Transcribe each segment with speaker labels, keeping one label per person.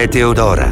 Speaker 1: Meteodora.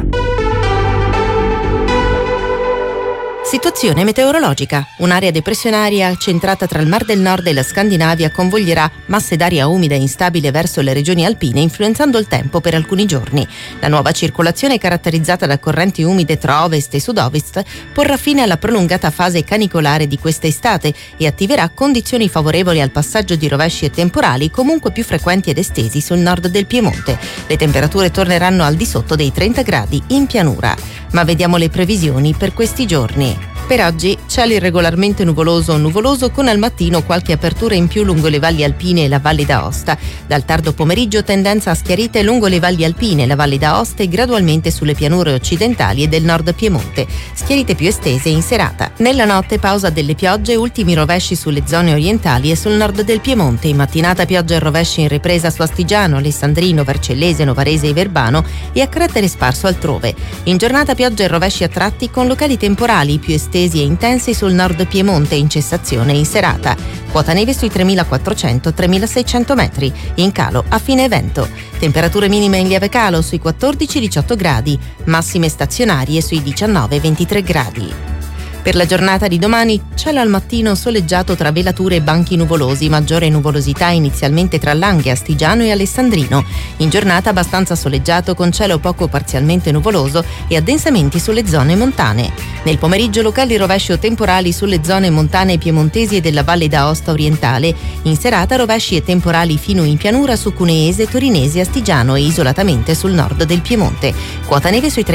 Speaker 2: Situazione meteorologica. Un'area depressionaria centrata tra il Mar del Nord e la Scandinavia convoglierà masse d'aria umida e instabile verso le regioni alpine, influenzando il tempo per alcuni giorni. La nuova circolazione, caratterizzata da correnti umide tra ovest e sud-ovest, porrà fine alla prolungata fase canicolare di questa estate e attiverà condizioni favorevoli al passaggio di rovesci e temporali comunque più frequenti ed estesi sul nord del Piemonte. Le temperature torneranno al di sotto dei 30 gradi in pianura. Ma vediamo le previsioni per questi giorni. Per oggi cielo irregolarmente nuvoloso o nuvoloso, con al mattino qualche apertura in più lungo le valli alpine e la Valle d'Aosta. Dal tardo pomeriggio tendenza a schiarite lungo le valli alpine, la Valle d'Aosta e gradualmente sulle pianure occidentali e del nord Piemonte. Schiarite più estese in serata. Nella notte pausa delle piogge, ultimi rovesci sulle zone orientali e sul nord del Piemonte. In mattinata piogge e rovesci in ripresa su Astigiano, Alessandrino, Vercellese, Novarese e Verbano e a carattere sparso altrove. In giornata piogge e rovesci a tratti con locali temporali più estesi e intensi sul nord Piemonte, in cessazione in serata. Quota neve sui 3.400-3.600 metri, in calo a fine evento. Temperature minime in lieve calo sui 14-18 gradi, massime stazionarie sui 19-23 gradi. Per la giornata di domani, cielo al mattino soleggiato tra velature e banchi nuvolosi, maggiore nuvolosità inizialmente tra Langhe, Astigiano e Alessandrino. In giornata abbastanza soleggiato con cielo poco parzialmente nuvoloso e addensamenti sulle zone montane. Nel pomeriggio locali rovesci o temporali sulle zone montane piemontesi e della Valle d'Aosta orientale. In serata rovesci e temporali fino in pianura su Cuneese, Torinese, Astigiano e isolatamente sul nord del Piemonte. Quota neve sui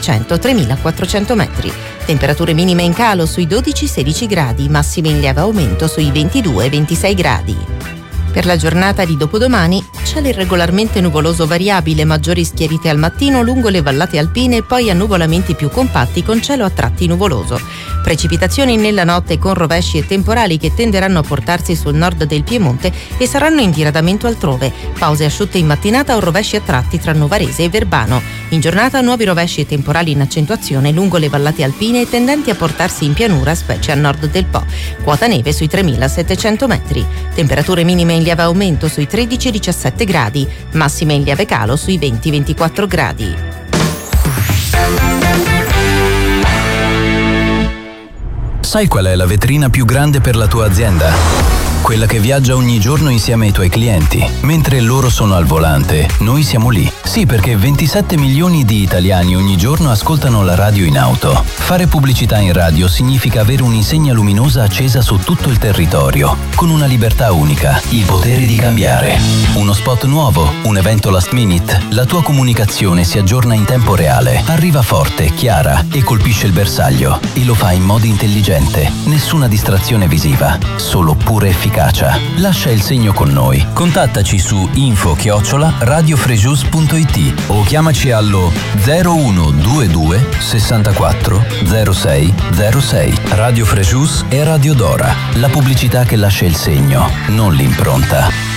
Speaker 2: 3.300-3.400 metri. Temperature minime in calo sui 12-16 gradi, massime in lieve aumento sui 22-26 gradi. Per la giornata di dopodomani, cielo irregolarmente nuvoloso variabile, maggiori schiarite al mattino lungo le vallate alpine e poi annuvolamenti più compatti con cielo a tratti nuvoloso. Precipitazioni nella notte con rovesci e temporali che tenderanno a portarsi sul nord del Piemonte e saranno in diradamento altrove. Pause asciutte in mattinata o rovesci a tratti tra Novarese e Verbano. In giornata nuovi rovesci e temporali in accentuazione lungo le vallate alpine e tendenti a portarsi in pianura, specie a nord del Po. Quota neve sui 3.700 metri. Temperature minime in lieve aumento sui 13-17 gradi, massime in lieve calo sui 20-24 gradi.
Speaker 3: Sai qual è la vetrina più grande per la tua azienda? Quella che viaggia ogni giorno insieme ai tuoi clienti. Mentre loro sono al volante, noi siamo lì. Sì, perché 27 milioni di italiani ogni giorno ascoltano la radio in auto. Fare pubblicità in radio significa avere un'insegna luminosa accesa su tutto il territorio, con una libertà unica, il potere di cambiare. Uno spot nuovo, un evento last minute, la tua comunicazione si aggiorna in tempo reale, arriva forte, chiara e colpisce il bersaglio. E lo fa in modo intelligente. Nessuna distrazione visiva, solo pura efficacia. Lascia il segno con noi. Contattaci su info@radiofrejus.it o chiamaci allo 0122 64 06 06. Radio Frejus e Radio Dora. La pubblicità che lascia il segno, non l'impronta.